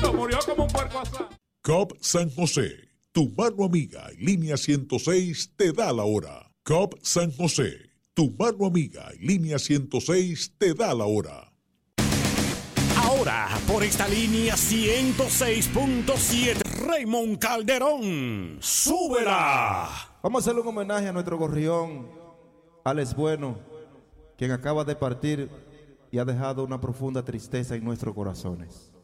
murió como un puerco asado. COP San José, tu mano amiga y línea 106 te da la hora. COP San José, tu mano amiga y línea 106 te da la hora. Ahora, por esta línea 106.7, Raymond Calderón, ¡súbela! Vamos a hacerle un homenaje a nuestro gorrión, Alex Bueno, quien acaba de partir y ha dejado una profunda tristeza en nuestros corazones.